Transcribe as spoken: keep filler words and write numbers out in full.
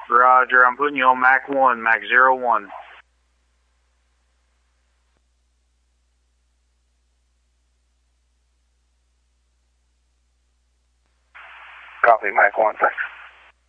Roger, I'm putting you on Mach one, Mach zero one. Copy, Mach one, thanks.